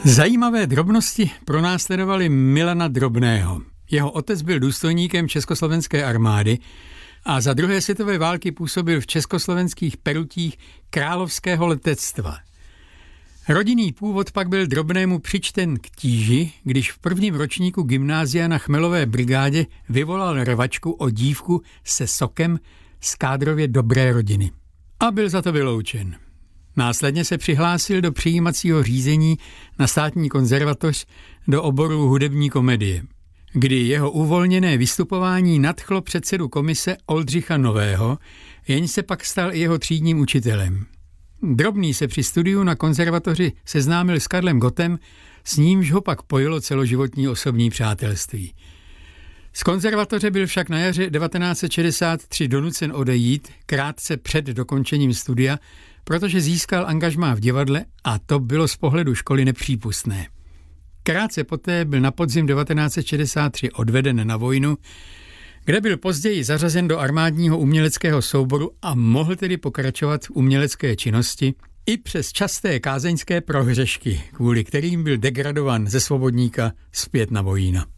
Zajímavé drobnosti pronásledovaly Milana Drobného. Jeho otec byl důstojníkem československé armády a za druhé světové války působil v československých perutích královského letectva. Rodinný původ pak byl Drobnému přičten k tíži, když v prvním ročníku gymnázia na Chmelové brigádě vyvolal rvačku o dívku se sokem z kádrově dobré rodiny. A byl za to vyloučen. Následně se přihlásil do přijímacího řízení na státní konzervatoř do oboru hudební komedie, kdy jeho uvolněné vystupování nadchlo předsedu komise Oldřicha Nového, jenž se pak stal i jeho třídním učitelem. Drobný se při studiu na konzervatoři seznámil s Karlem Gottem, s nímž ho pak pojilo celoživotní osobní přátelství. Z konzervatoře byl však na jaře 1963 donucen odejít krátce před dokončením studia, protože získal angažmá v divadle a to bylo z pohledu školy nepřípustné. Krátce poté byl na podzim 1963 odveden na vojnu, kde byl později zařazen do armádního uměleckého souboru a mohl tedy pokračovat v umělecké činnosti i přes časté kázeňské prohřešky, kvůli kterým byl degradován ze svobodníka zpět na vojína.